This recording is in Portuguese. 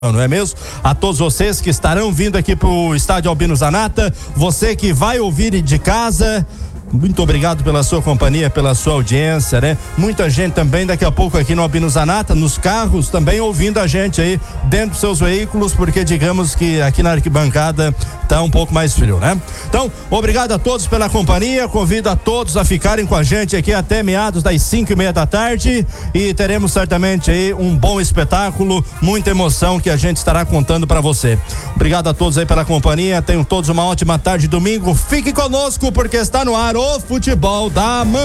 não é mesmo? A todos vocês que estarão vindo aqui pro estádio Albino Zanata, você que vai ouvir de casa, muito obrigado pela sua companhia, pela sua audiência, né? Muita gente também daqui a pouco aqui no Albino Zanata, nos carros, também ouvindo a gente aí dentro dos seus veículos, porque digamos que aqui na arquibancada tá um pouco mais frio, né? Então, obrigado a todos pela companhia, convido a todos a ficarem com a gente aqui até meados das 5:30 da tarde e teremos certamente aí um bom espetáculo, muita emoção que a gente estará contando para você. Obrigado a todos aí pela companhia, tenham todos uma ótima tarde de domingo, fique conosco porque está no ar o Futebol da Manhã.